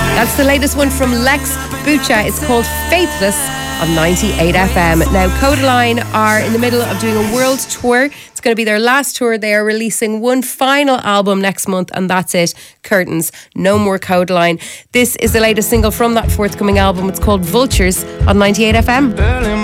That's the latest one from Lex Bucha. It's called Faithless on 98 FM. Now, Codaline are in the middle of doing a world tour. It's going to be their last tour. They are releasing one final album next month, and that's it. Curtains. No more Codaline. This is the latest single from that forthcoming album. It's called Vultures on 98 FM.